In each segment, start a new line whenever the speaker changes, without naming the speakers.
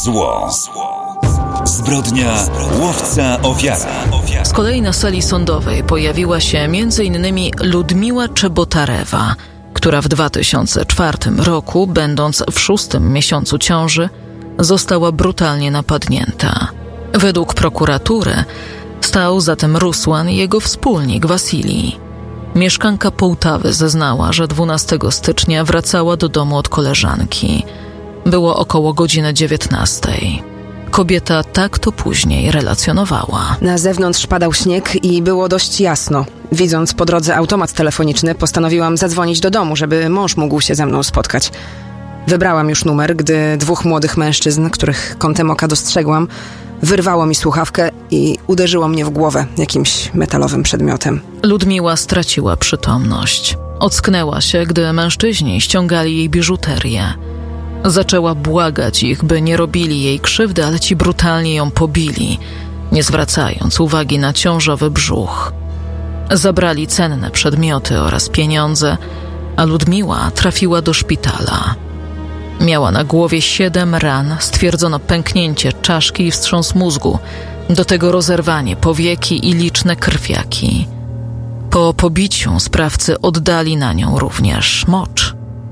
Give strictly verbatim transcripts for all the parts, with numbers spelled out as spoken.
Zło. Zbrodnia łowca ofiara.
Z kolei na sali sądowej pojawiła się między innymi Ludmiła Czebotarewa, która w dwa tysiące czwartym roku, będąc w szóstym miesiącu ciąży, została brutalnie napadnięta. Według prokuratury stał za tym Rusłan i jego wspólnik Wasilij. Mieszkanka Połtawy zeznała, że dwunastego stycznia wracała do domu od koleżanki. Było około godziny dziewiętnastej. Kobieta tak to później relacjonowała.
Na zewnątrz padał śnieg i było dość jasno. Widząc po drodze automat telefoniczny, postanowiłam zadzwonić do domu, żeby mąż mógł się ze mną spotkać. Wybrałam już numer, gdy dwóch młodych mężczyzn, których kątem oka dostrzegłam, wyrwało mi słuchawkę i uderzyło mnie w głowę jakimś metalowym przedmiotem.
Ludmiła straciła przytomność. Ocknęła się, gdy mężczyźni ściągali jej biżuterię. Zaczęła błagać ich, by nie robili jej krzywdy, ale ci brutalnie ją pobili, nie zwracając uwagi na ciążowy brzuch. Zabrali cenne przedmioty oraz pieniądze, a Ludmiła trafiła do szpitala. Miała na głowie siedem ran, stwierdzono pęknięcie czaszki i wstrząs mózgu, do tego rozerwanie powieki i liczne krwiaki. Po pobiciu sprawcy oddali na nią również mocz.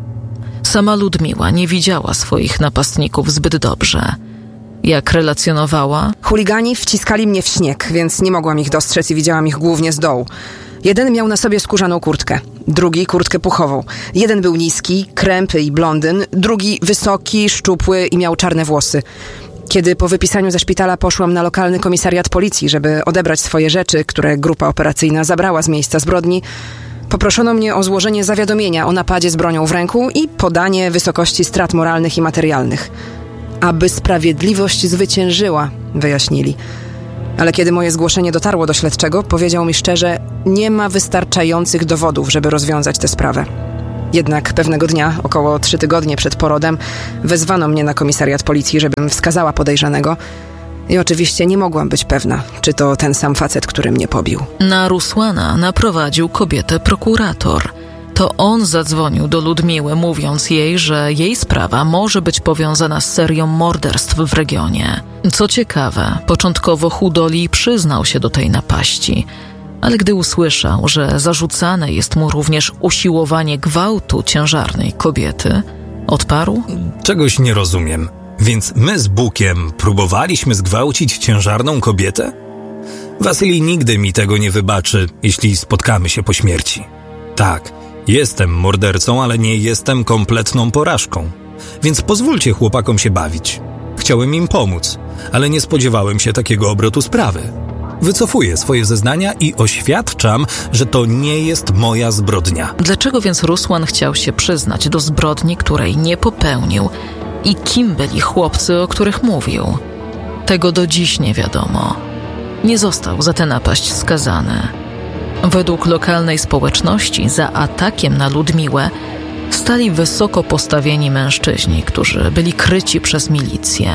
Sama Ludmiła nie widziała swoich napastników zbyt dobrze. Jak relacjonowała,
chuligani wciskali mnie w śnieg, więc nie mogłam ich dostrzec i widziałam ich głównie z dołu. Jeden miał na sobie skórzaną kurtkę, drugi kurtkę puchową. Jeden był niski, krępy i blondyn, drugi wysoki, szczupły i miał czarne włosy. Kiedy po wypisaniu ze szpitala poszłam na lokalny komisariat policji, żeby odebrać swoje rzeczy, które grupa operacyjna zabrała z miejsca zbrodni, poproszono mnie o złożenie zawiadomienia o napadzie z bronią w ręku i podanie wysokości strat moralnych i materialnych. Aby sprawiedliwość zwyciężyła, wyjaśnili. Ale kiedy moje zgłoszenie dotarło do śledczego, powiedział mi szczerze, nie ma wystarczających dowodów, żeby rozwiązać tę sprawę. Jednak pewnego dnia, około trzy tygodnie przed porodem, wezwano mnie na komisariat policji, żebym wskazała podejrzanego. I oczywiście nie mogłam być pewna, czy to ten sam facet, który mnie pobił.
Na Rusłana naprowadził kobietę prokurator. To on zadzwonił do Ludmiły, mówiąc jej, że jej sprawa może być powiązana z serią morderstw w regionie. Co ciekawe, początkowo Hudoli przyznał się do tej napaści, ale gdy usłyszał, że zarzucane jest mu również usiłowanie gwałtu ciężarnej kobiety, odparł:
Czegoś nie rozumiem. Więc my z Bukiem próbowaliśmy zgwałcić ciężarną kobietę? Wasilij nigdy mi tego nie wybaczy, jeśli spotkamy się po śmierci. Tak, jestem mordercą, ale nie jestem kompletną porażką. Więc pozwólcie chłopakom się bawić. Chciałem im pomóc, ale nie spodziewałem się takiego obrotu sprawy. Wycofuję swoje zeznania i oświadczam, że to nie jest moja zbrodnia.
Dlaczego więc Rusłan chciał się przyznać do zbrodni, której nie popełnił? I kim byli chłopcy, o których mówił? Tego do dziś nie wiadomo. Nie został za tę napaść skazany. Według lokalnej społeczności za atakiem na Ludmiłę stali wysoko postawieni mężczyźni, którzy byli kryci przez milicję.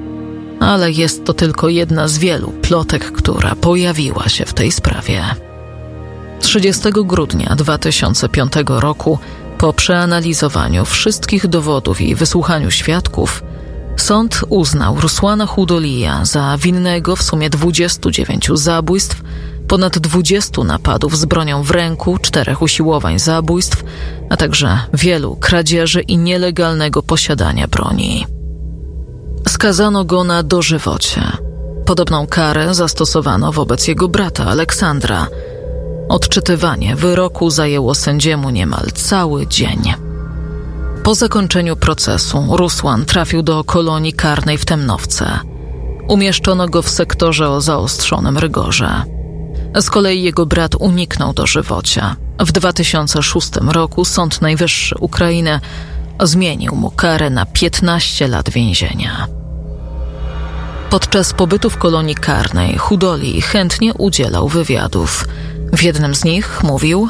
Ale jest to tylko jedna z wielu plotek, która pojawiła się w tej sprawie. trzydziestego grudnia dwa tysiące piątego roku, po przeanalizowaniu wszystkich dowodów i wysłuchaniu świadków, sąd uznał Rusłana Hudolija za winnego w sumie dwudziestu dziewięciu zabójstw, ponad dwudziestu napadów z bronią w ręku, czterech usiłowań zabójstw, a także wielu kradzieży i nielegalnego posiadania broni. Skazano go na dożywocie. Podobną karę zastosowano wobec jego brata Aleksandra. Odczytywanie wyroku zajęło sędziemu niemal cały dzień. Po zakończeniu procesu Rusłan trafił do kolonii karnej w Temnowce. Umieszczono go w sektorze o zaostrzonym rygorze. Z kolei jego brat uniknął dożywocia. W dwa tysiące szóstym roku Sąd Najwyższy Ukrainy zmienił mu karę na piętnaście lat więzienia. Podczas pobytu w kolonii karnej Hudoli chętnie udzielał wywiadów. W jednym z nich mówił: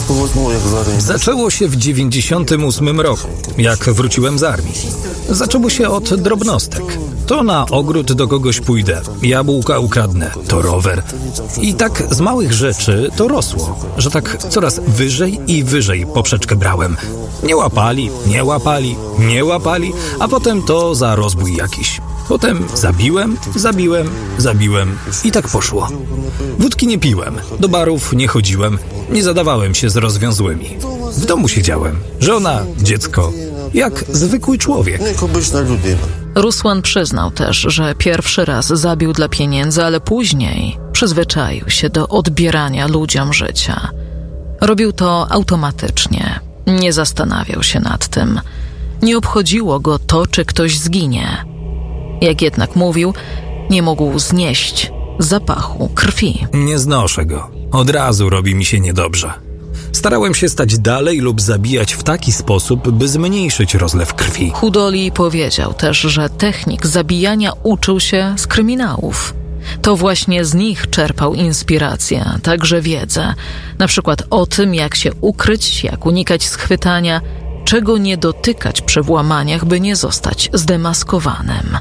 Zaczęło się w dziewięćdziesiątym ósmym roku, jak wróciłem z armii. Zaczęło się od drobnostek. To To na ogród do kogoś pójdę, jabłka ukradnę, to rower. I tak z małych rzeczy to rosło, że tak coraz wyżej i wyżej poprzeczkę brałem. Nie łapali, nie łapali, nie łapali, a potem to za rozbój jakiś. Potem zabiłem, zabiłem, zabiłem i tak poszło. Wódki nie piłem, do barów nie chodziłem, nie zadawałem się z rozwiązłymi. W domu siedziałem, żona, dziecko, jak zwykły człowiek.
Rusłan przyznał też, że pierwszy raz zabił dla pieniędzy, ale później przyzwyczaił się do odbierania ludziom życia. Robił to automatycznie, nie zastanawiał się nad tym. Nie obchodziło go to, czy ktoś zginie. Jak jednak mówił, nie mógł znieść zapachu krwi.
Nie znoszę go. Od razu robi mi się niedobrze. Starałem się stać dalej lub zabijać w taki sposób, by zmniejszyć rozlew krwi.
Hudoli powiedział też, że technik zabijania uczył się z kryminałów. To właśnie z nich czerpał inspirację, także wiedzę. Na przykład o tym, jak się ukryć, jak unikać schwytania, czego nie dotykać przy włamaniach, by nie zostać zdemaskowanym.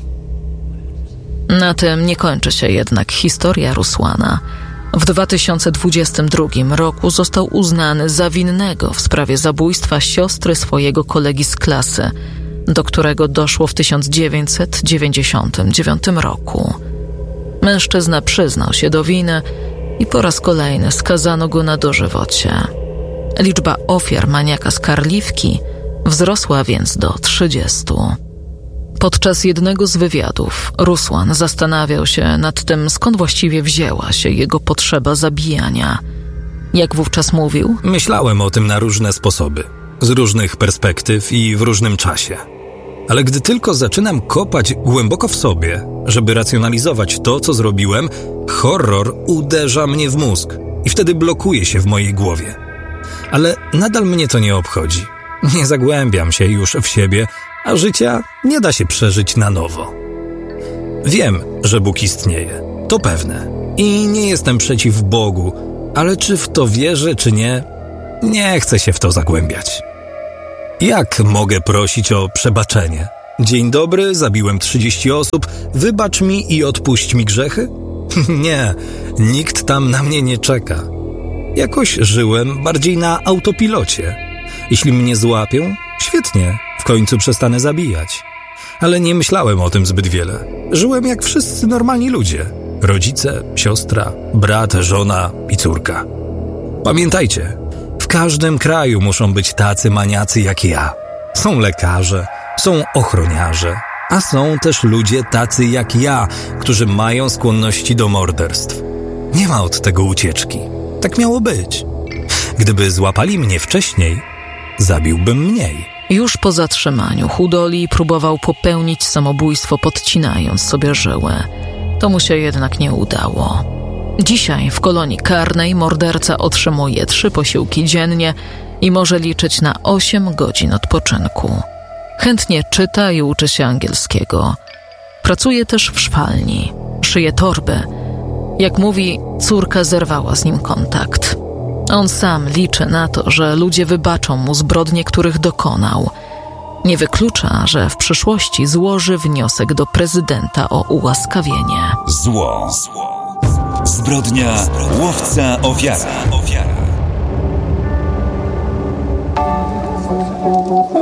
Na tym nie kończy się jednak historia Rusłana. W dwa tysiące dwudziestym drugim roku został uznany za winnego w sprawie zabójstwa siostry swojego kolegi z klasy, do którego doszło w tysiąc dziewięćset dziewięćdziesiątym dziewiątym roku. Mężczyzna przyznał się do winy i po raz kolejny skazano go na dożywocie. Liczba ofiar maniaka z Karliwki wzrosła więc do trzydziestu. Podczas jednego z wywiadów Rusłan zastanawiał się nad tym, skąd właściwie wzięła się jego potrzeba zabijania. Jak wówczas mówił?
Myślałem o tym na różne sposoby, z różnych perspektyw i w różnym czasie. Ale gdy tylko zaczynam kopać głęboko w sobie, żeby racjonalizować to, co zrobiłem, horror uderza mnie w mózg i wtedy blokuje się w mojej głowie. Ale nadal mnie to nie obchodzi. Nie zagłębiam się już w siebie, a życia nie da się przeżyć na nowo. Wiem, że Bóg istnieje, to pewne. I nie jestem przeciw Bogu, ale czy w to wierzę, czy nie, nie chcę się w to zagłębiać. Jak mogę prosić o przebaczenie? Dzień dobry, zabiłem trzydzieści osób, wybacz mi i odpuść mi grzechy? Nie, nikt tam na mnie nie czeka. Jakoś żyłem bardziej na autopilocie. Jeśli mnie złapią, świetnie, w końcu przestanę zabijać. Ale nie myślałem o tym zbyt wiele. Żyłem jak wszyscy normalni ludzie. Rodzice, siostra, brat, żona i córka. Pamiętajcie, w każdym kraju muszą być tacy maniacy jak ja. Są lekarze, są ochroniarze, a są też ludzie tacy jak ja, którzy mają skłonności do morderstw. Nie ma od tego ucieczki. Tak miało być. Gdyby złapali mnie wcześniej, zabiłbym mniej.
Już po zatrzymaniu Hudoli próbował popełnić samobójstwo, podcinając sobie żyły. To mu się jednak nie udało. Dzisiaj w kolonii karnej morderca otrzymuje trzy posiłki dziennie i może liczyć na osiem godzin odpoczynku. Chętnie czyta i uczy się angielskiego. Pracuje też w szwalni. Szyje torby. Jak mówi, córka zerwała z nim kontakt. On sam liczy na to, że ludzie wybaczą mu zbrodnie, których dokonał. Nie wyklucza, że w przyszłości złoży wniosek do prezydenta o ułaskawienie.
Zło. Zbrodnia łowca ofiara.